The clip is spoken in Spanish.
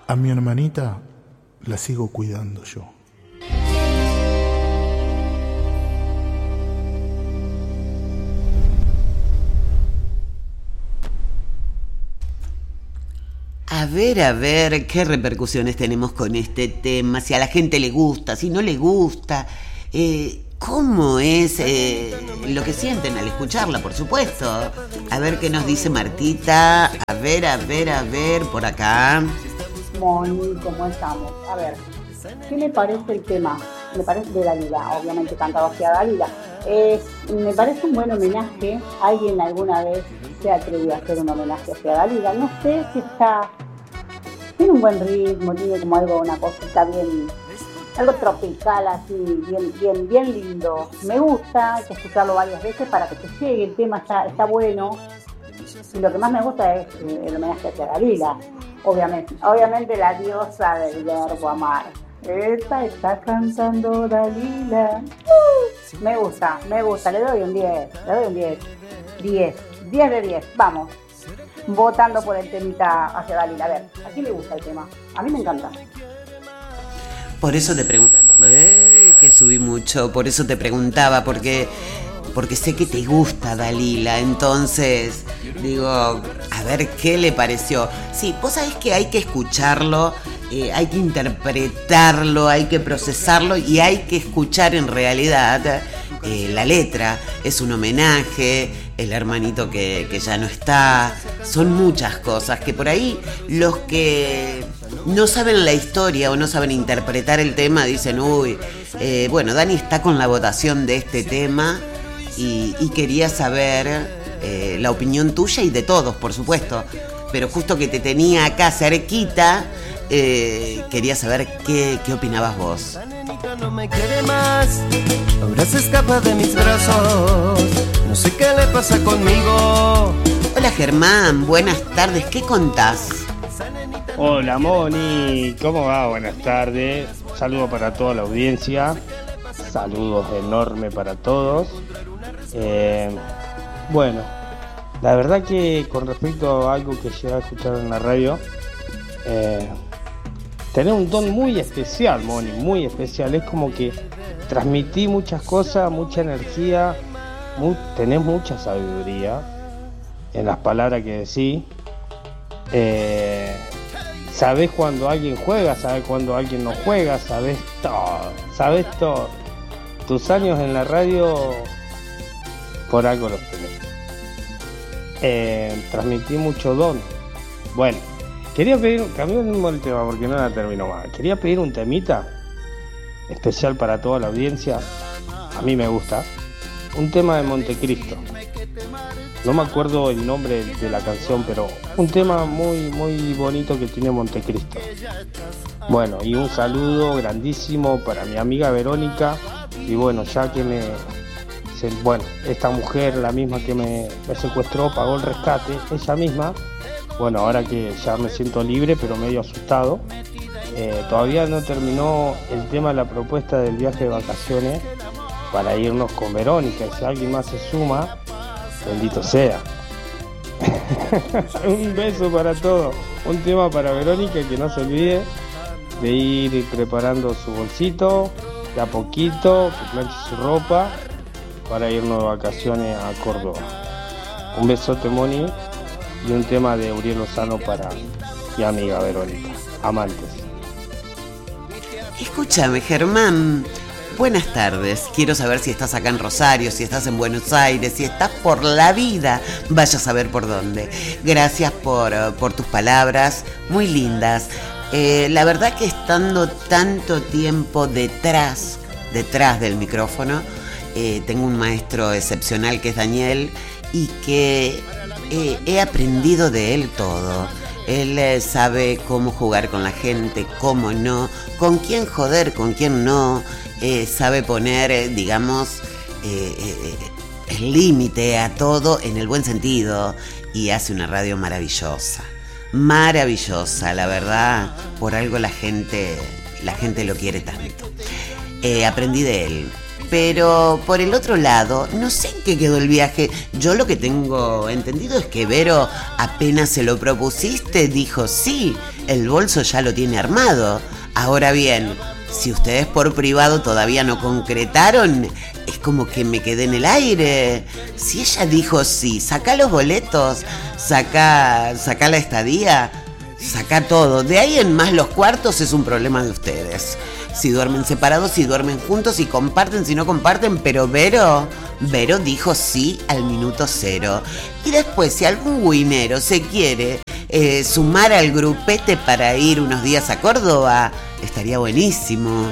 A mi hermanita la sigo cuidando yo. A ver, qué repercusiones tenemos con este tema, si a la gente le gusta, si no le gusta, cómo es lo que sienten al escucharla, por supuesto. A ver qué nos dice Martita, a ver, por acá. Moni, ¿cómo estamos? A ver, ¿qué me parece el tema? Me parece de Dalila, obviamente cantado hacia Dalila. Me parece un buen homenaje. ¿Alguien alguna vez se atrevió a hacer un homenaje hacia Dalila? No sé si tiene un buen ritmo, tiene como una cosita bien, algo tropical así, bien lindo. Me gusta, hay que escucharlo varias veces para que te llegue, el tema está bueno. Y lo que más me gusta es el homenaje hacia Dalila, obviamente la diosa del verbo amar. Esta está cantando Dalila. Me gusta, le doy un 10. 10 de 10, vamos. Votando por el temita hacia Dalila. A ver, ¿a quién le gusta el tema? A mí me encanta. Por eso te pregunto, que subí mucho, por eso te preguntaba, porque sé que te gusta Dalila, entonces digo, a ver qué le pareció. Sí, vos sabés que hay que escucharlo, hay que interpretarlo, hay que procesarlo y hay que escuchar en realidad la letra. Es un homenaje, el hermanito que ya no está, son muchas cosas que por ahí los que no saben la historia o no saben interpretar el tema dicen, bueno, Dani está con la votación de este tema y quería saber la opinión tuya y de todos, por supuesto, pero justo que te tenía acá cerquita, quería saber qué opinabas vos. No me quiere más, ahora se escapa de mis brazos, no sé qué le pasa conmigo. Hola Germán, buenas tardes, ¿qué contás? Hola Moni, ¿cómo va? Buenas tardes, saludos para toda la audiencia, saludos enormes para todos. Bueno, la verdad que con respecto a algo que llegué a escuchar en la radio, tenés un don muy especial, Moni, muy especial. Es como que transmití muchas cosas, mucha energía, tenés mucha sabiduría en las palabras que decís. Sabés cuando alguien juega, sabés cuando alguien no juega, sabés todo. Tus años en la radio, por algo los tenés. Transmití mucho don. Bueno. Quería pedir, cambiando el tema porque no la termino más. Quería pedir un temita especial para toda la audiencia. A mí me gusta. Un tema de Montecristo. No me acuerdo el nombre de la canción, pero un tema muy bonito que tiene Montecristo. Bueno, y un saludo grandísimo para mi amiga Verónica. Y bueno, ya que esta mujer, la misma que me secuestró, pagó el rescate, ella misma. Bueno, ahora que ya me siento libre, pero medio asustado, todavía no terminó el tema de la propuesta del viaje de vacaciones para irnos con Verónica. Y si alguien más se suma, bendito sea. Un beso para todos. Un tema para Verónica, que no se olvide de ir preparando su bolsito, de a poquito, que planche su ropa para irnos de vacaciones a Córdoba. Un besote, Moni. Y un tema de Uriel Lozano para mi amiga Verónica. Amantes. Escúchame, Germán. Buenas tardes. Quiero saber si estás acá en Rosario, si estás en Buenos Aires, si estás por la vida. Vaya a saber por dónde. Gracias por tus palabras, muy lindas. La verdad que estando tanto tiempo detrás del micrófono, tengo un maestro excepcional que es Daniel y que he aprendido de él todo. Él sabe cómo jugar con la gente, cómo no, con quién joder, con quién no. Sabe poner, digamos, el límite a todo en el buen sentido. Y hace una radio maravillosa, la verdad. Por algo la gente lo quiere tanto. Aprendí de él. Pero por el otro lado, no sé en qué quedó el viaje. Yo lo que tengo entendido es que Vero, apenas se lo propusiste, dijo sí. el bolso ya lo tiene armado. Ahora bien, si ustedes por privado todavía no concretaron, es como que me quedé en el aire. Si ella dijo sí, saca los boletos, saca la estadía, saca todo. De ahí en más los cuartos es un problema de ustedes. Si duermen separados, si duermen juntos, si comparten, si no comparten. Pero Vero dijo sí al minuto cero. Y después, si algún guinero se quiere sumar al grupete para ir unos días a Córdoba, estaría buenísimo.